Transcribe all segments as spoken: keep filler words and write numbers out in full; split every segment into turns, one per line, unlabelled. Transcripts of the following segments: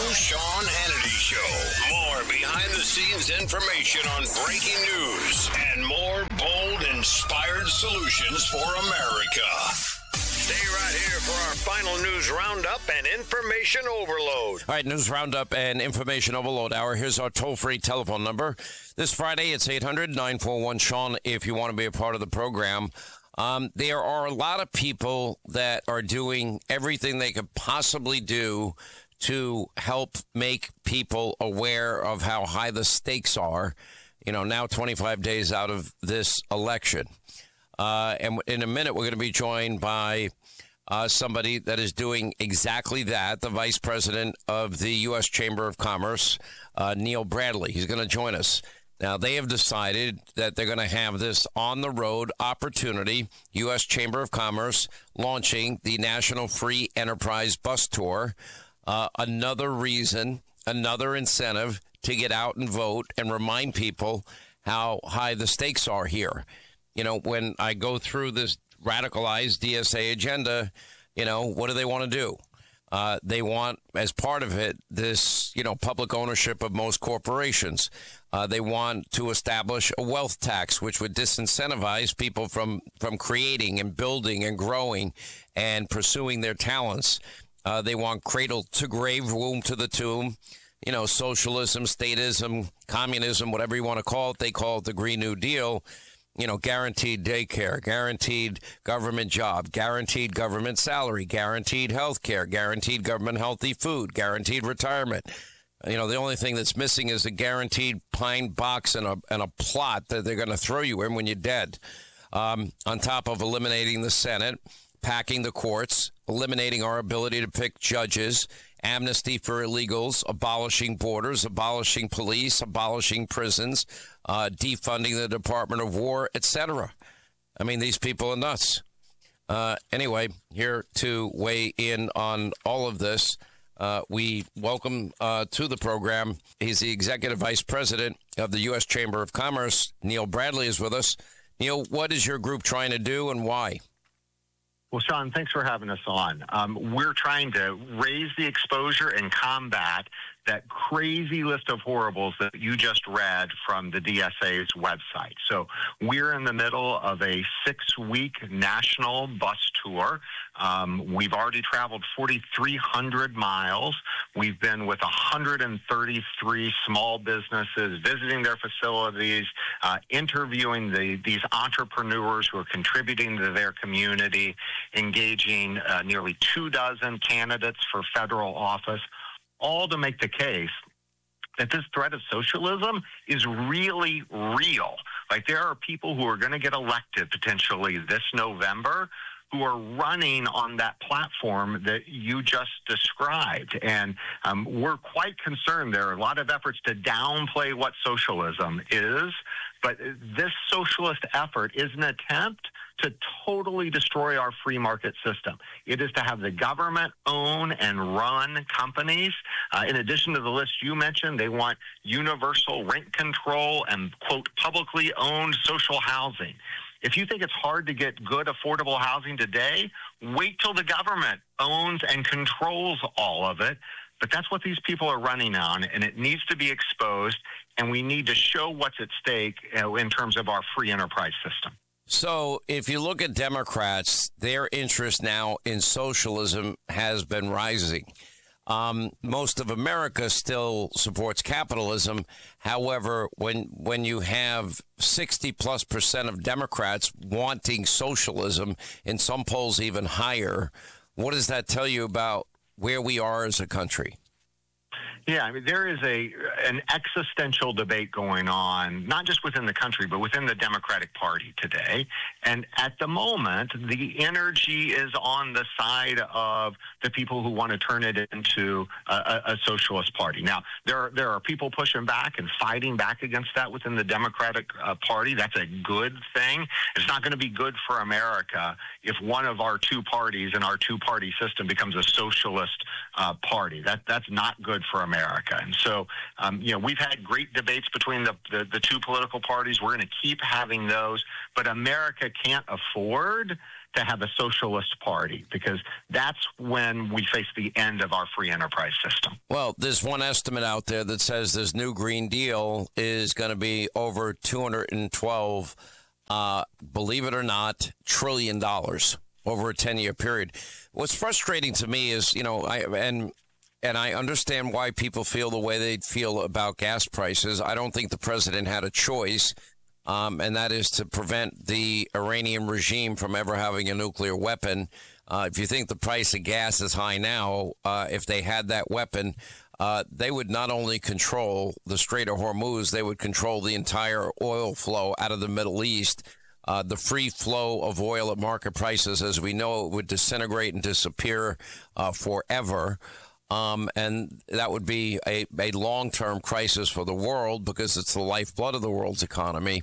Sean Hannity Show. More behind-the-scenes information on breaking news and more bold, inspired solutions for America. Stay right here for our final news roundup and information overload.
All right, news roundup and information overload hour. Here's our toll-free telephone number. This Friday, it's eight hundred, nine four one, Sean if you want to be a part of the program. Um, there are a lot of people that are doing everything they could possibly do to help make people aware of how high the stakes are, you know, now twenty-five days out of this election. Uh, and in a minute, we're going to be joined by uh, somebody that is doing exactly that, the vice president of the U S Chamber of Commerce, uh, Neil Bradley. He's going to join us. Now, they have decided that they're going to have this on-the-road opportunity, U S Chamber of Commerce launching the National Free Enterprise Bus Tour. Uh, another reason, another incentive to get out and vote and remind people how high the stakes are here. You know, when I go through this radicalized D S A agenda, you know, what do they want to do? Uh, they want, as part of it, this, you know, public ownership of most corporations. Uh, they want to establish a wealth tax, which would disincentivize people from, from creating and building and growing and pursuing their talents. Uh, they want cradle to grave, womb to the tomb, you know, socialism, statism, communism, whatever you want to call it. They call it the Green New Deal. You know, guaranteed daycare, guaranteed government job, guaranteed government salary, guaranteed health care, guaranteed government healthy food, guaranteed retirement. You know, the only thing that's missing is a guaranteed pine box and a, and a plot that they're going to throw you in when you're dead. Um, on top of eliminating the Senate, packing the courts, eliminating our ability to pick judges, amnesty for illegals, abolishing borders, abolishing police, abolishing prisons, uh, defunding the Department of War, et cetera. I mean, these people are nuts. Uh, anyway, here to weigh in on all of this, uh, we welcome uh, to the program. He's the Executive Vice President of the U S Chamber of Commerce. Neil Bradley is with us. Neil, what is your group trying to do and why?
Well, Sean, thanks for having us on. Um, we're trying to raise the exposure and combat that crazy list of horribles that you just read from the D S A's website. So we're in the middle of a six-week national bus tour. Um, we've already traveled forty-three hundred miles. We've been with one hundred thirty-three small businesses, visiting their facilities, uh, interviewing the, these entrepreneurs who are contributing to their community, engaging uh, nearly two dozen candidates for federal office, all to make the case that this threat of socialism is really real. Like, there are people who are going to get elected potentially this November who are running on that platform that you just described. And um, we're quite concerned. There are a lot of efforts to downplay what socialism is, but this socialist effort is an attempt to totally destroy our free market system. It is to have the government own and run companies. Uh, in addition to the list you mentioned, they want universal rent control and, quote, publicly owned social housing. If you think it's hard to get good, affordable housing today, wait till the government owns and controls all of it. But that's what these people are running on, and it needs to be exposed, and we need to show what's at stake uh, in terms of our free enterprise system.
So if you look at Democrats, their interest now in socialism has been rising. Um, most of America still supports capitalism. However, when when you have sixty plus percent of Democrats wanting socialism, in some polls even higher, what does that tell you about where we are as a country?
Yeah, I mean, there is a an existential debate going on, not just within the country, but within the Democratic Party today. And at the moment, the energy is on the side of the people who want to turn it into a, a socialist party. Now, there are, there are people pushing back and fighting back against that within the Democratic uh, Party. That's a good thing. It's not going to be good for America if one of our two parties in our two-party system becomes a socialist uh, party. That that's not good for America. And so, um, you know, we've had great debates between the, the, the two political parties. We're going to keep having those. But America can't afford to have a socialist party, because that's when we face the end of our free enterprise system.
Well, there's one estimate out there that says this new Green Deal is going to be over two hundred twelve, uh, believe it or not, trillion dollars over a ten-year period. What's frustrating to me is, you know, I and and I understand why people feel the way they feel about gas prices. I don't think the president had a choice. Um, and that is to prevent the Iranian regime from ever having a nuclear weapon. Uh, if you think the price of gas is high now, uh, if they had that weapon, uh, they would not only control the Strait of Hormuz, they would control the entire oil flow out of the Middle East. Uh, the free flow of oil at market prices, as we know, it would disintegrate and disappear uh, forever. Um, and that would be a, a long-term crisis for the world because it's the lifeblood of the world's economy.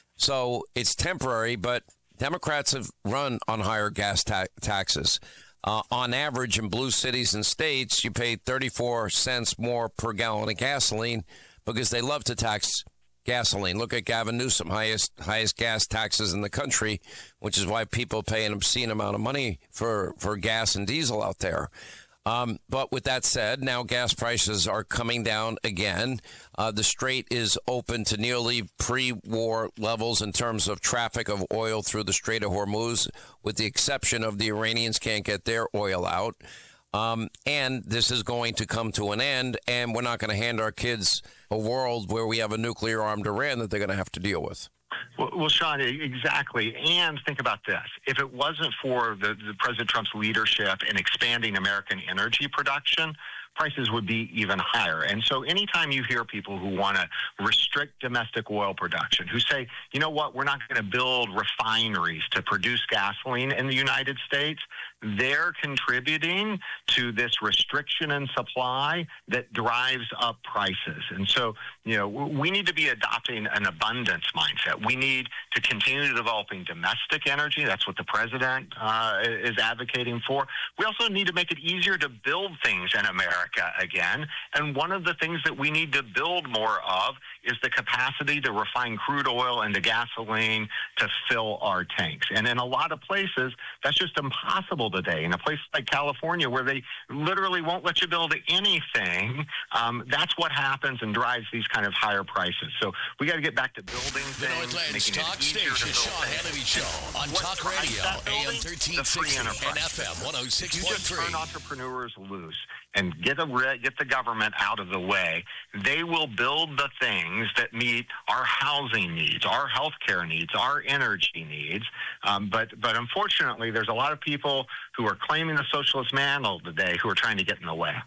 So it's temporary, but Democrats have run on higher gas ta- taxes. Uh, on average, in blue cities and states, you pay thirty-four cents more per gallon of gasoline because they love to tax gasoline. Look at Gavin Newsom, highest highest gas taxes in the country, which is why people pay an obscene amount of money for, for gas and diesel out there. Um, but with that said, now gas prices are coming down again. Uh, the Strait is open to nearly pre-war levels in terms of traffic of oil through the Strait of Hormuz, with the exception of the Iranians can't get their oil out. Um, and this is going to come to an end, and we're not going to hand our kids a world where we have a nuclear-armed Iran that they're going to have to deal with.
Well, well, Sean, exactly. And think about this. If it wasn't for the, the President Trump's leadership in expanding American energy production, prices would be even higher. And so anytime you hear people who want to restrict domestic oil production, who say, you know what, we're not going to build refineries to produce gasoline in the United States, they're contributing to this restriction in supply that drives up prices. And so, you know, we need to be adopting an abundance mindset. We need to continue developing domestic energy. That's what the president uh, is advocating for. We also need to make it easier to build things in America again. And one of the things that we need to build more of is the capacity to refine crude oil into gasoline to fill our tanks. And in a lot of places, that's just impossible today. In a place like California, where they literally won't let you build anything, um, that's what happens and drives these kind of higher prices. So we got to get back to building
the
things,
Northland's
making
talk
it easier
station,
to build
Sean
things.
Hannity Show on
What
Talk
drives
Radio,
that building?
A M thirteen
The free
sixty
enterprise.
and F M one oh six point three.
You just turn entrepreneurs loose and get a get the government out of the way. They will build the things that meet our housing needs, our healthcare needs, our energy needs. Um, but but unfortunately, there's a lot of people who are claiming the socialist mantle today who are trying to get in the way.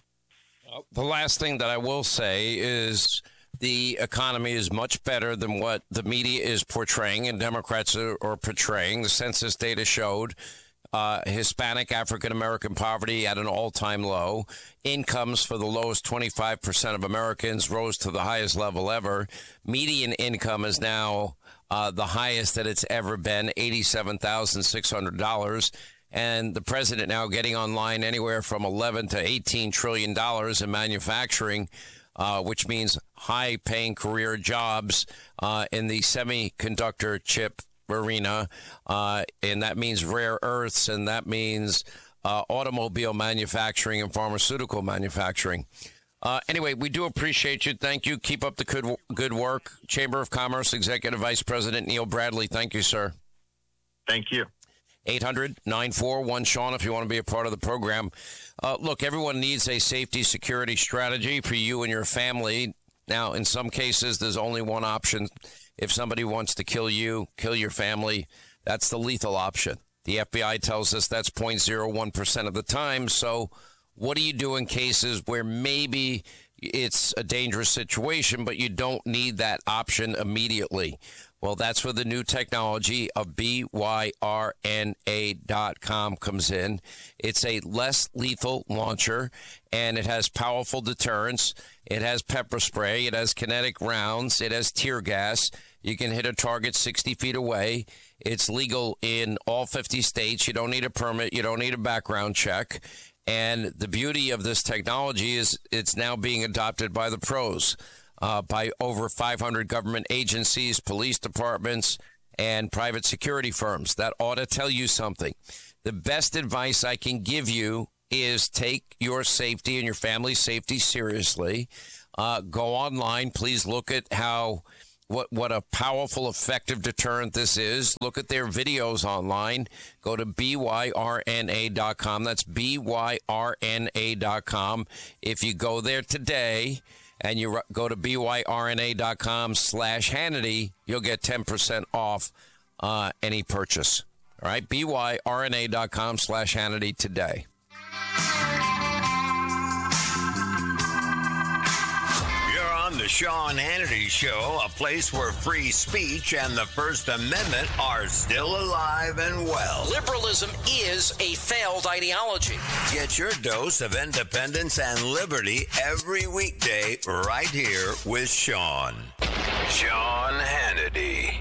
The last thing that I will say is the economy is much better than what the media is portraying and Democrats are, are portraying. The census data showed Uh, Hispanic African-American poverty at an all-time low. Incomes for the lowest twenty-five percent of Americans rose to the highest level ever. Median income is now uh, the highest that it's ever been, eighty-seven thousand six hundred dollars. And the president now getting online anywhere from eleven to eighteen trillion dollars in manufacturing, uh, which means high-paying career jobs uh, in the semiconductor chip arena, uh, and that means rare earths, and that means uh, automobile manufacturing and pharmaceutical manufacturing. Uh, anyway, we do appreciate you. Thank you. Keep up the good, good work. Chamber of Commerce Executive Vice President Neil Bradley. Thank you, sir.
Thank you.
eight hundred nine four one Sean if you want to be a part of the program. Uh, look, everyone needs a safety security strategy for you and your family. Now, in some cases, there's only one option. If somebody wants to kill you, kill your family, that's the lethal option. The F B I tells us that's zero point zero one percent of the time. So what do you do in cases where maybe it's a dangerous situation, but you don't need that option immediately? Well, that's where the new technology of B Y R N A dot com comes in. It's a less lethal launcher, and it has powerful deterrence. It has pepper spray. It has kinetic rounds. It has tear gas. You can hit a target sixty feet away. It's legal in all fifty states. You don't need a permit. You don't need a background check. And the beauty of this technology is it's now being adopted by the pros. Uh, by over five hundred government agencies, police departments, and private security firms. That ought to tell you something. The best advice I can give you is take your safety and your family's safety seriously. Uh, go online. Please look at how what what a powerful, effective deterrent this is. Look at their videos online. Go to B Y R N A dot com. That's B Y R N A dot com. If you go there today and you go to B Y R N A dot com slash Hannity, you'll get ten percent off uh, any purchase. All right, B Y R N A dot com slash Hannity today.
The Sean Hannity Show, a place where free speech and the First Amendment are still alive and well.
Liberalism is a failed ideology.
Get your dose of independence and liberty every weekday right here with Sean. Sean Hannity.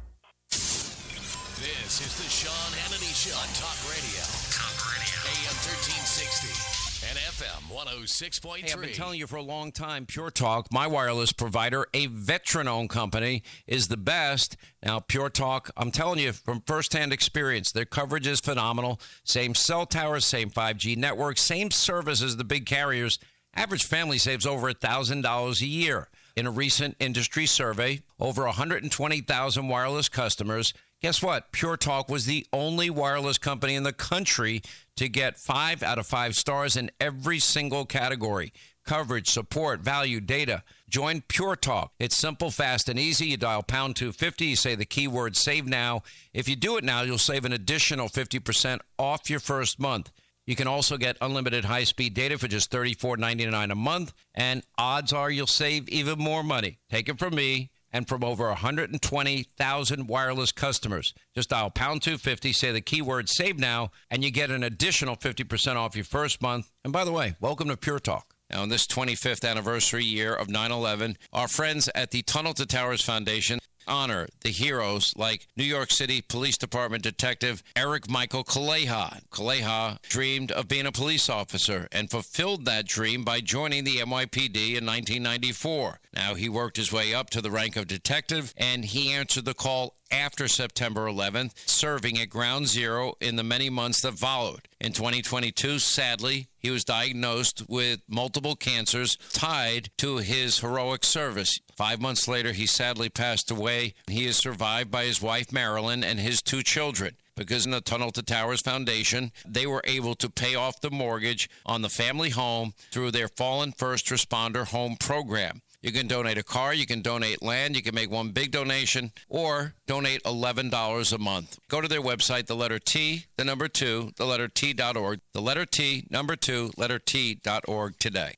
This is the Sean Hannity Show on Talk Radio. Talk Radio. A M thirteen sixty. And F M one oh six point three.
Hey, I've been telling you for a long time, Pure Talk, my wireless provider, a veteran-owned company, is the best. Now, Pure Talk, I'm telling you from firsthand experience, their coverage is phenomenal. Same cell towers, same five G network, same service as the big carriers. Average family saves over one thousand dollars a year. In a recent industry survey, over one hundred twenty thousand wireless customers. Guess what? Pure Talk was the only wireless company in the country to get five out of five stars in every single category. Coverage, support, value, data. Join Pure Talk. It's simple, fast, and easy. You dial pound two fifty. You say the keyword save now. If you do it now, you'll save an additional fifty percent off your first month. You can also get unlimited high-speed data for just thirty-four ninety-nine a month. And odds are you'll save even more money. Take it from me and from over one hundred twenty thousand wireless customers. Just dial pound two fifty, say the keyword save now, and you get an additional fifty percent off your first month. And by the way, welcome to Pure Talk. Now, on this twenty-fifth anniversary year of nine eleven, our friends at the Tunnel to Towers Foundation honor the heroes like New York City Police Department Detective Eric Michael Kaleha. Kaleha dreamed of being a police officer and fulfilled that dream by joining the N Y P D in nineteen ninety-four. Now, he worked his way up to the rank of detective, and he answered the call after September eleventh, serving at Ground Zero in the many months that followed. In twenty twenty-two, sadly, he was diagnosed with multiple cancers tied to his heroic service. Five months later, he sadly passed away. He is survived by his wife, Marilyn, and his two children. Because in the Tunnel to Towers Foundation, they were able to pay off the mortgage on the family home through their Fallen First Responder Home Program. You can donate a car, you can donate land, you can make one big donation, or donate eleven dollars a month. Go to their website, the letter T, the number two, the letter T dot org, the letter T, number two, letter T dot org today.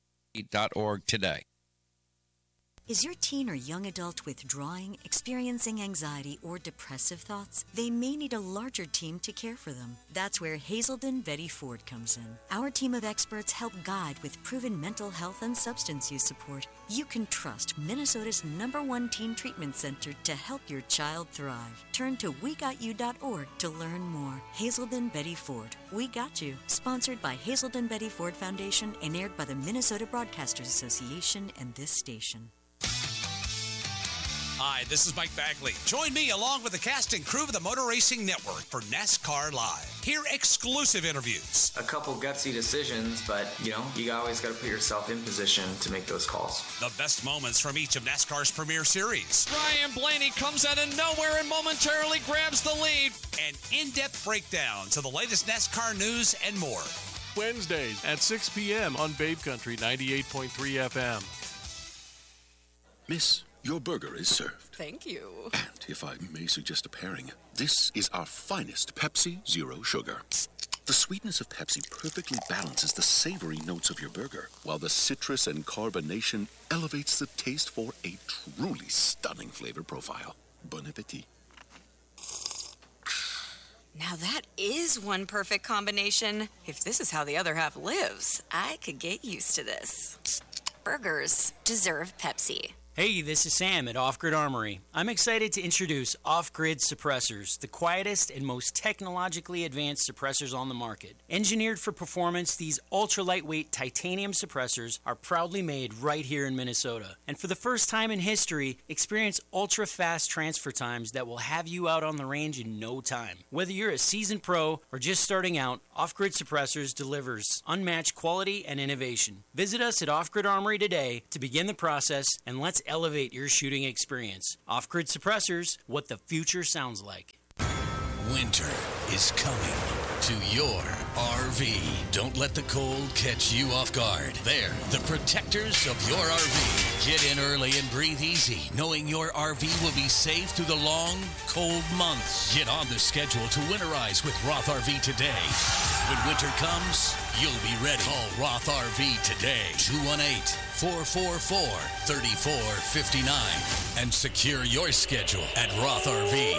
Dot org today.
Is your teen or young adult withdrawing, experiencing anxiety, or depressive thoughts? They may need a larger team to care for them. That's where Hazelden Betty Ford comes in. Our team of experts help guide with proven mental health and substance use support. You can trust Minnesota's number one teen treatment center to help your child thrive. Turn to we got you dot org to learn more. Hazelden Betty Ford. We Got You. Sponsored by Hazelden Betty Ford Foundation and aired by the Minnesota Broadcasters Association and this station.
Hi, this is Mike Bagley. Join me along with the cast and crew of the Motor Racing Network for NASCAR Live. Hear exclusive interviews.
A couple gutsy decisions, but, you know, you always got to put yourself in position to make those calls.
The best moments from each of NASCAR's premier series.
Ryan Blaney comes out of nowhere and momentarily grabs the lead.
An in-depth breakdown to the latest NASCAR news and more.
Wednesdays at six p.m. on Babe Country ninety-eight point three F M.
Miss, your burger is served.
Thank you.
And if I may suggest a pairing, this is our finest Pepsi Zero Sugar. The sweetness of Pepsi perfectly balances the savory notes of your burger, while the citrus and carbonation elevates the taste for a truly stunning flavor profile. Bon appetit.
Now that is one perfect combination. If this is how the other half lives, I could get used to this. Burgers deserve Pepsi.
Hey, this is Sam at Off Grid Armory. I'm excited to introduce Off Grid Suppressors, the quietest and most technologically advanced suppressors on the market. Engineered for performance, these ultra-lightweight titanium suppressors are proudly made right here in Minnesota. And for the first time in history, experience ultra-fast transfer times that will have you out on the range in no time. Whether you're a seasoned pro or just starting out, Off Grid Suppressors delivers unmatched quality and innovation. Visit us at Off Grid Armory today to begin the process, and let's elevate your shooting experience. Off-Grid Suppressors, what the future sounds like.
Winter is coming to your R V. Don't let the cold catch you off guard. They're the protectors of your R V. Get in early and breathe easy, knowing your R V will be safe through the long, cold months. Get on the schedule to winterize with Roth R V today. When winter comes, you'll be ready. Call Roth R V today, two one eight, four four four, three four five nine, and secure your schedule at Roth R V.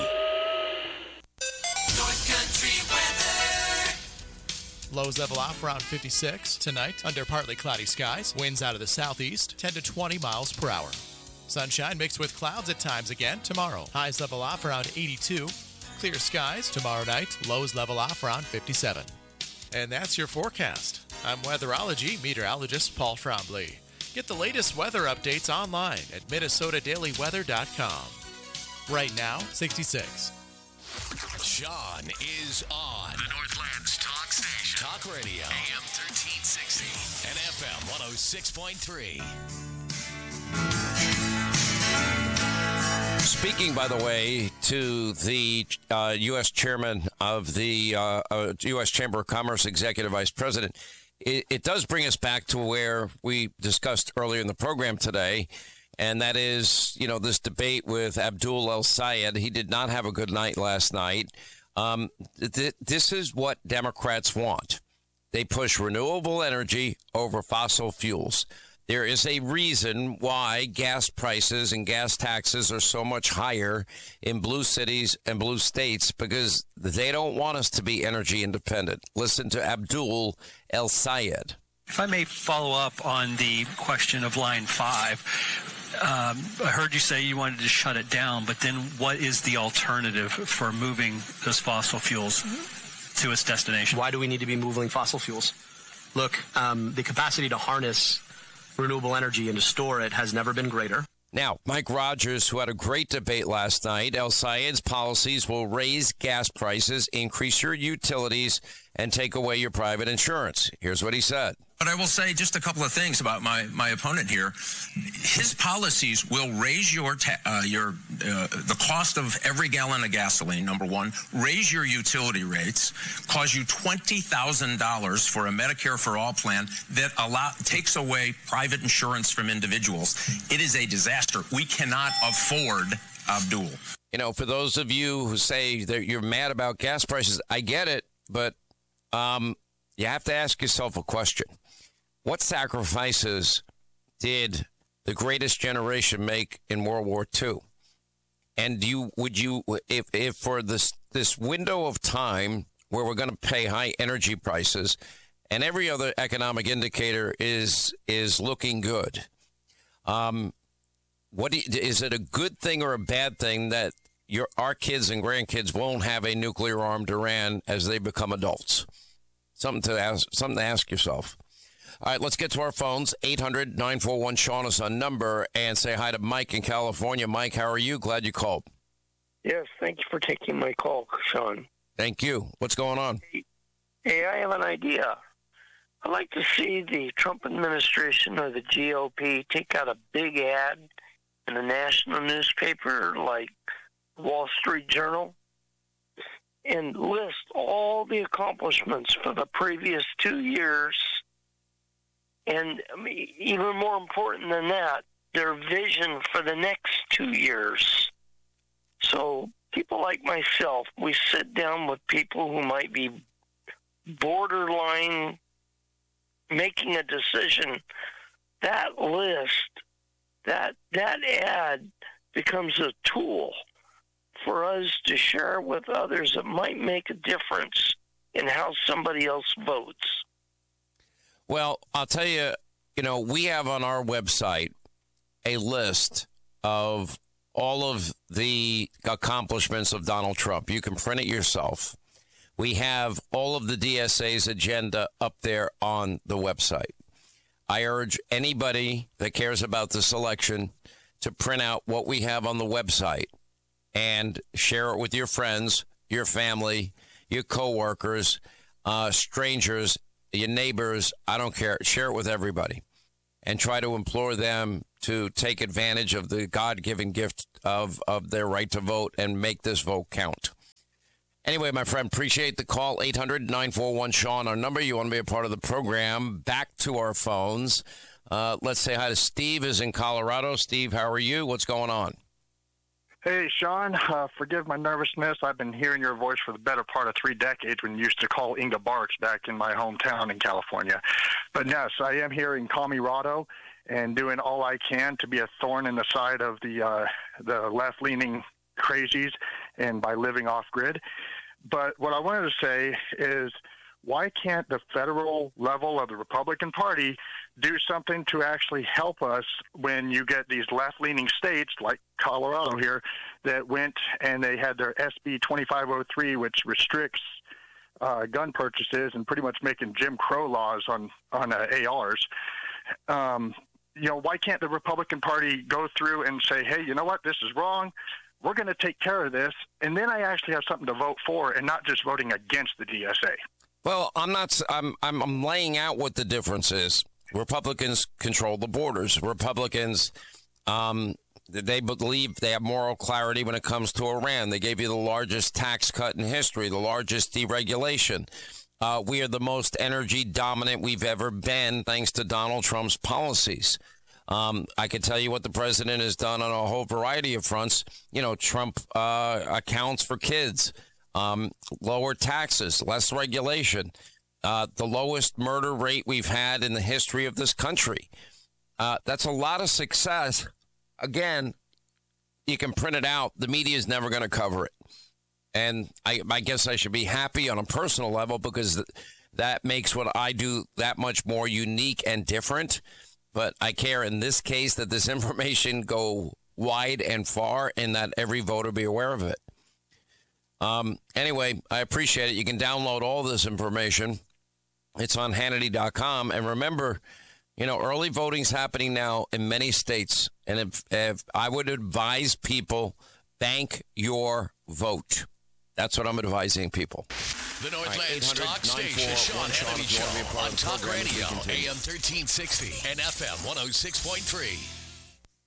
North Country weather.
Lows level off around fifty-six tonight under partly cloudy skies. Winds out of the southeast, ten to twenty miles per hour. Sunshine mixed with clouds at times again tomorrow. Highs level off around eighty-two. Clear skies tomorrow night. Lows level off around fifty-seven. And that's your forecast. I'm weatherology meteorologist Paul Trombley. Get the latest weather updates online at minnesota daily weather dot com. Right now, sixty-six.
Sean is on. The Northland's talk station. Talk radio. A M thirteen sixty. And F M one oh six point three.
Speaking, by the way, to the uh, U S chairman of the uh, uh, U S Chamber of Commerce Executive Vice President, it, it does bring us back to where we discussed earlier in the program today, and that is, you know, this debate with Abdul El-Sayed. He did not have a good night last night. Um, th- this is what Democrats want. They push renewable energy over fossil fuels. There is a reason why gas prices and gas taxes are so much higher in blue cities and blue states, because they don't want us to be energy independent. Listen to Abdul El-Sayed.
If I may follow up on the question of Line five, um, I heard you say you wanted to shut it down, but then what is the alternative for moving those fossil fuels to its destination?
Why do we need to be moving fossil fuels? Look, um, the capacity to harness renewable energy and to store it has never been greater.
Now, Mike Rogers, who had a great debate last night, El-Sayed's policies will raise gas prices, increase your utilities, and take away your private insurance. Here's what he said.
But I will say just a couple of things about my, my opponent here. His policies will raise your ta- uh, your uh, the cost of every gallon of gasoline, number one, raise your utility rates, cause you twenty thousand dollars for a Medicare for All plan that allow takes away private insurance from individuals. It is a disaster. We cannot afford Abdul.
You know, for those of you who say that you're mad about gas prices, I get it, but um, you have to ask yourself a question. What sacrifices did the greatest generation make in World War Two? And do you, would you, if, if for this this window of time where we're going to pay high energy prices and every other economic indicator is is looking good, um, what do you, is it a good thing or a bad thing that your our kids and grandkids won't have a nuclear armed Iran as they become adults? Something to ask, something to ask yourself. All right, let's get to our phones. eight hundred nine four one Sean is on number, and say hi to Mike in California. Mike, how are you? Glad you called.
Yes, thank you for taking my call, Sean.
Thank you. What's going on?
Hey, I have an idea. I'd like to see the Trump administration or the G O P take out a big ad in a national newspaper like Wall Street Journal and list all the accomplishments for the previous two years. And I mean, even more important than that, their vision for the next two years. So people like myself, we sit down with people who might be borderline making a decision. That list, that that ad becomes a tool for us to share with others that might make a difference in how somebody else votes.
Well, I'll tell you, you know, we have on our website a list of all of the accomplishments of Donald Trump. You can print it yourself. We have all of the D S A's agenda up there on the website. I urge anybody that cares about this election to print out what we have on the website and share it with your friends, your family, your coworkers, uh, strangers, your neighbors. I don't care. Share it with everybody and try to implore them to take advantage of the God-given gift of, of their right to vote and make this vote count. Anyway, my friend, appreciate the call. eight hundred nine four one Sean, our number. You want to be a part of the program. Back to our phones. Uh, let's say hi to Steve is in Colorado. Steve, how are you? What's going on?
Hey, Sean, uh, forgive my nervousness. I've been hearing your voice for the better part of three decades when you used to call Inga Barks back in my hometown in California. But yes, I am here in Colorado and doing all I can to be a thorn in the side of the uh, the left-leaning crazies and by living off-grid. But what I wanted to say is, why can't the federal level of the Republican Party do something to actually help us when you get these left-leaning states like Colorado here that went and they had their S B twenty-five oh three, which restricts uh, gun purchases and pretty much making Jim Crow laws on, on uh, A Rs. Um, you know, why can't the Republican Party go through and say, hey, you know what, this is wrong. We're going to take care of this. And then I actually have something to vote for and not just voting against the D S A.
Well, I'm not. I'm. I'm. I'm laying out what the difference is. Republicans control the borders. Republicans, um, they believe they have moral clarity when it comes to Iran. They gave you the largest tax cut in history, the largest deregulation. Uh, we are the most energy dominant we've ever been, thanks to Donald Trump's policies. Um, I can tell you what the president has done on a whole variety of fronts. You know, Trump uh, accounts for kids. Um, lower taxes, less regulation, uh, the lowest murder rate we've had in the history of this country. Uh, that's a lot of success. Again, you can print it out. The media is never going to cover it. And I, I guess I should be happy on a personal level because th- that makes what I do that much more unique and different. But I care in this case that this information go wide and far and that every voter be aware of it. Um, anyway, I appreciate it. You can download all this information. It's on Hannity dot com. And remember, you know, early voting's happening now in many states. And if, if I would advise people, bank your vote. That's what I'm advising people.
The Northland's talk station, Sean Hannity Show on Talk Radio, A M thirteen sixty and F M one oh six point three.